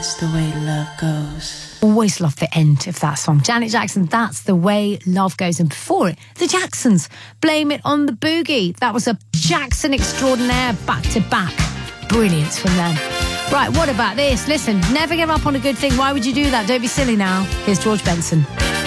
It's the way love goes. Always love the end of that song. Janet Jackson, That's the Way Love Goes. And before it, the Jacksons, Blame It on the Boogie. That was a Jackson extraordinaire back to back. Brilliance from them. Right, what about this? Listen, never give up on a good thing. Why would you do that? Don't be silly now. Here's George Benson.